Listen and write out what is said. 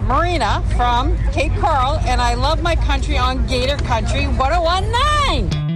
Marina from Cape Coral, and I love my country on Gator Country 101.9.